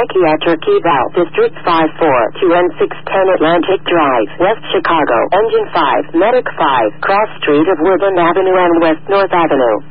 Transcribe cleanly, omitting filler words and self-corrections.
Psychiatric Eval, District 54, 2N610 Atlantic Drive, West Chicago, Engine 5, Medic 5, Cross Street of Woodland Avenue and West North Avenue.